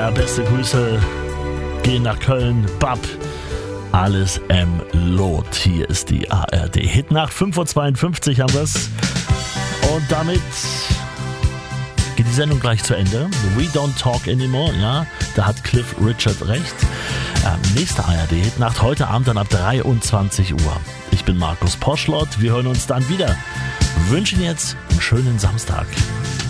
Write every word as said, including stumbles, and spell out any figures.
Ja, beste Grüße gehen nach Köln. Bab, alles M. Lot. Hier ist die A R D. Hitnacht, fünf Uhr zweiundfünfzig haben wir's. Und damit geht die Sendung gleich zu Ende. We don't talk anymore, ja, da hat Cliff Richard recht. Ähm, nächste A R D Hitnacht, heute Abend dann ab dreiundzwanzig Uhr. Ich bin Markus Poschlott, wir hören uns dann wieder. Wir wünschen jetzt einen schönen Samstag.